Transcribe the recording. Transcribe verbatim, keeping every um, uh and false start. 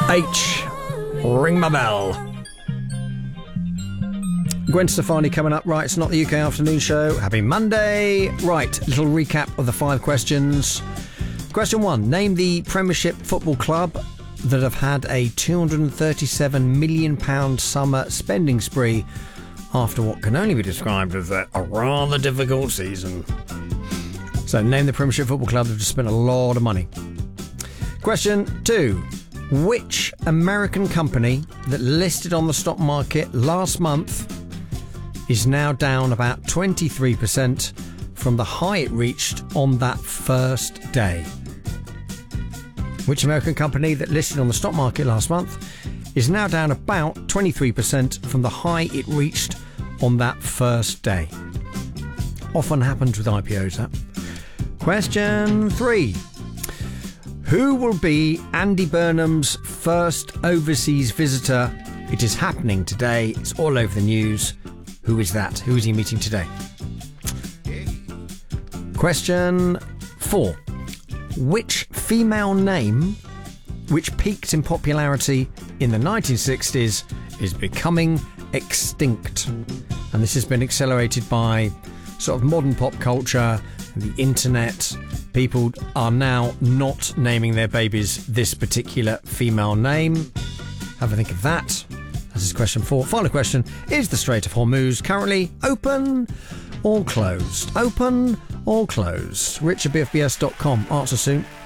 H. Ring my bell. Gwen Stefani coming up. Right, it's not the U K Afternoon Show. Happy Monday. Right, little recap of the five questions. Question one. Name the Premiership football club that have had a two hundred thirty-seven million pounds summer spending spree after what can only be described as a, a rather difficult season. So, name the Premiership football club that have spent a lot of money. Question two. Which American company that listed on the stock market last month is now down about twenty-three percent from the high it reached on that first day? Which American company that listed on the stock market last month is now down about twenty-three percent from the high it reached on that first day? Often happens with I P Os, that. Question three. Who will be Andy Burnham's first overseas visitor? It is happening today. It's all over the news. Who is that? Who is he meeting today? Question four. Which female name, which peaked in popularity in the nineteen sixties, is becoming extinct? And this has been accelerated by sort of modern pop culture, the internet. People are now not naming their babies this particular female name. Have a think of that. This is question four. Final question. Is the Strait of Hormuz currently open or closed? Open or closed? Rich at B F B S dot com. Answer soon.